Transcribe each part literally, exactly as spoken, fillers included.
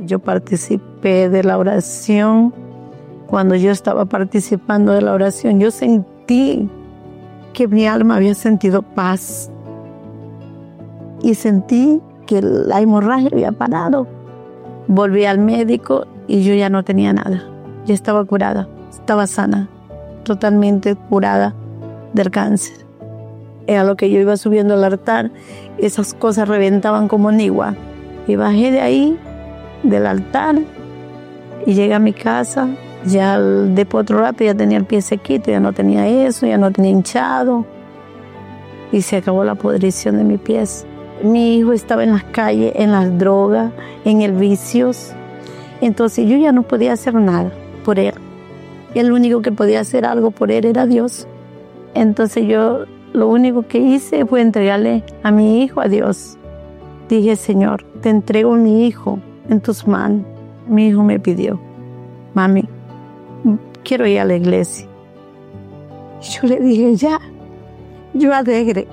Yo participé de la oración. Cuando yo estaba participando de la oración, yo sentí que mi alma había sentido paz. Y sentí que la hemorragia había parado. Volví al médico y yo ya no tenía nada. Ya estaba curada, estaba sana, totalmente curada del cáncer. Era lo que yo iba subiendo al altar, esas cosas reventaban como nigua. Y bajé de ahí, del altar, y llegué a mi casa. Ya después otro rato ya tenía el pie sequito, ya no tenía eso, ya no tenía hinchado. Y se acabó la podrición de mis pies. Mi hijo estaba en las calles, en las drogas, en el vicios. Entonces yo ya no podía hacer nada por él. Y el único que podía hacer algo por él era Dios. Entonces yo lo único que hice fue entregarle a mi hijo a Dios. Dije, Señor, te entrego a mi hijo en tus manos. Mi hijo me pidió, mami, quiero ir a la iglesia. Yo le dije, ya, yo alegre.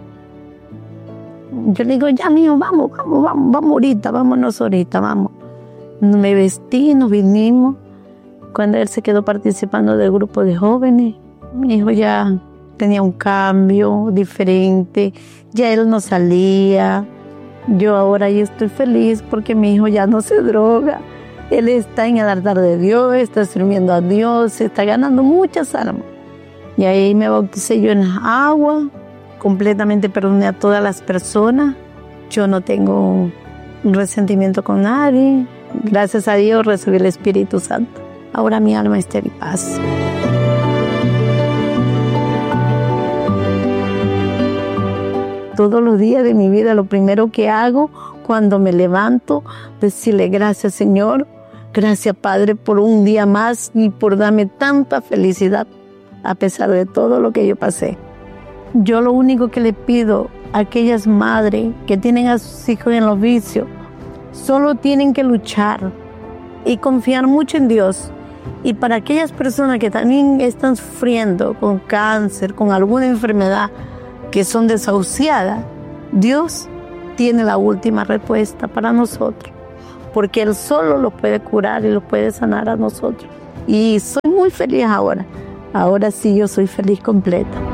Yo le digo, ya, niño, vamos, vamos, vamos, vamos ahorita, vámonos ahorita, vamos. Me vestí, nos vinimos. Cuando él se quedó participando del grupo de jóvenes, mi hijo ya tenía un cambio diferente, ya él no salía. Yo ahora yo estoy feliz porque mi hijo ya no se droga. Él está en el altar de Dios, está sirviendo a Dios, está ganando muchas almas. Y ahí me bauticé yo en las aguas, completamente perdoné a todas las personas. Yo no tengo un resentimiento con nadie. Gracias a Dios recibí el Espíritu Santo. Ahora mi alma está en paz. Todos los días de mi vida, lo primero que hago cuando me levanto, decirle gracias, Señor, gracias, Padre, por un día más y por darme tanta felicidad a pesar de todo lo que yo pasé. Yo lo único que le pido a aquellas madres que tienen a sus hijos en los vicios, solo tienen que luchar y confiar mucho en Dios. Y para aquellas personas que también están sufriendo con cáncer, con alguna enfermedad, que son desahuciadas, Dios tiene la última respuesta para nosotros, porque Él solo los puede curar y los puede sanar a nosotros. Y soy muy feliz ahora. Ahora sí yo soy feliz completa.